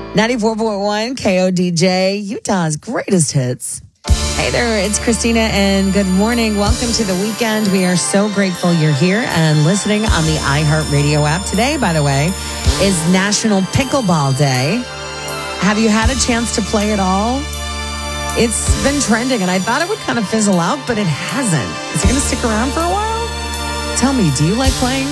94.1 KODJ, Utah's greatest hits. Hey there, it's Christina, and good morning. Welcome to the weekend. We are so grateful you're here and listening on the iHeartRadio app. Today, by the way, is National Pickleball Day. Have you had a chance to play at all? It's been trending, and I thought it would kind of fizzle out, but it hasn't. Is it going to stick around for a while? Tell me, do you like playing?